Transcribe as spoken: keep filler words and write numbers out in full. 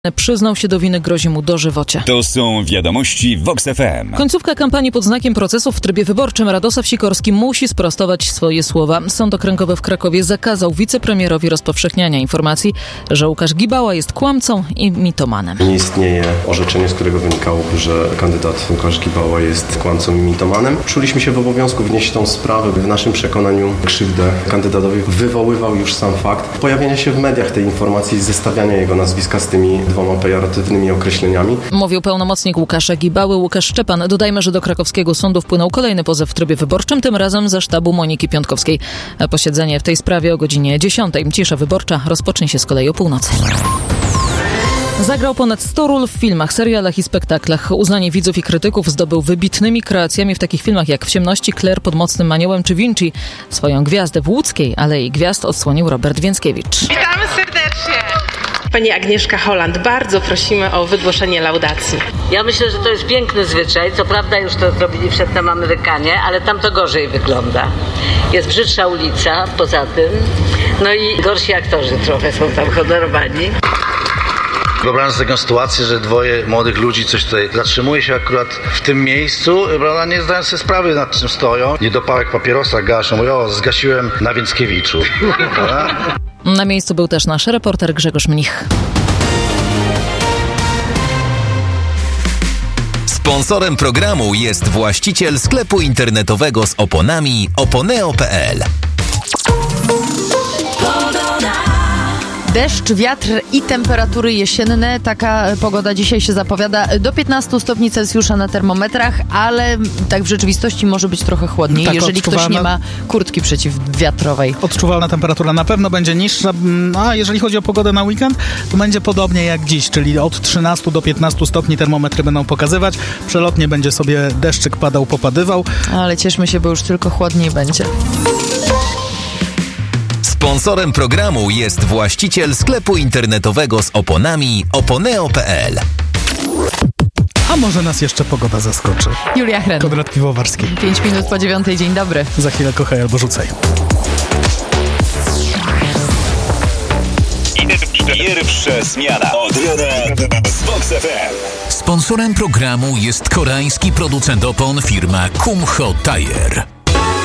Przyznał się do winy, grozi mu dożywocie. To są wiadomości Vox F M. Końcówka kampanii pod znakiem procesu w trybie wyborczym. Radosław Sikorski musi sprostować swoje słowa. Sąd okręgowy w Krakowie zakazał wicepremierowi rozpowszechniania informacji, że Łukasz Gibała jest kłamcą i mitomanem. Nie istnieje orzeczenie, z którego wynikałoby, że kandydat Łukasz Gibała jest kłamcą i mitomanem. Czuliśmy się w obowiązku wnieść tą sprawę. W naszym przekonaniu krzywdę kandydatowi wywoływał już sam fakt pojawienia się w mediach tej informacji, zestawiania jego nazwiska z tymi dwoma pejoratywnymi określeniami. Mówił pełnomocnik Łukasza Gibały, Łukasz Szczepan. Dodajmy, że do krakowskiego sądu wpłynął kolejny pozew w trybie wyborczym, tym razem ze sztabu Moniki Piątkowskiej. Posiedzenie w tej sprawie o godzinie dziesiątej. Cisza wyborcza rozpocznie się z kolei o północy. Zagrał ponad sto ról w filmach, serialach i spektaklach. Uznanie widzów i krytyków zdobył wybitnymi kreacjami w takich filmach jak W ciemności, Claire pod mocnym aniołem czy Vinci. Swoją gwiazdę w łódzkiej Alei Gwiazd odsłonił Robert Więckiewicz. Witamy serdecznie! Pani Agnieszka Holland, bardzo prosimy o wygłoszenie laudacji. Ja myślę, że to jest piękny zwyczaj. Co prawda już to zrobili przedtem Amerykanie, ale tam to gorzej wygląda. Jest brzydsza ulica poza tym, no i gorsi aktorzy trochę są tam honorowani. Wyobrażam sobie taką sytuację, że dwoje młodych ludzi coś tutaj zatrzymuje się akurat w tym miejscu, prawda, nie zdając sobie sprawy, nad czym stoją. Niedopałek papierosa gaszą, mówią, o, zgasiłem na Więckiewiczu. Na miejscu był też nasz reporter Grzegorz Mnich. Sponsorem programu jest właściciel sklepu internetowego z oponami oponeo kropka p l. Deszcz, wiatr i temperatury jesienne. Taka pogoda dzisiaj się zapowiada. Do piętnastu stopni Celsjusza na termometrach, ale tak w rzeczywistości może być trochę chłodniej, tak, jeżeli ktoś nie ma kurtki przeciwwiatrowej. Odczuwalna temperatura na pewno będzie niższa, a jeżeli chodzi o pogodę na weekend, to będzie podobnie jak dziś, czyli od trzynastu do piętnastu stopni termometry będą pokazywać. Przelotnie będzie sobie deszczyk padał, popadywał. Ale cieszmy się, bo już tylko chłodniej będzie. Sponsorem programu jest właściciel sklepu internetowego z oponami oponeo kropka p l. A może nas jeszcze pogoda zaskoczy. Julia Hren. Konrad Piwowarski. Pięć minut po dziewiątej, dzień dobry. Za chwilę kochaj albo rzucaj. Pierwsza zmiana od rana z Vox F M. Sponsorem programu jest koreański producent opon firma Kumho Tire.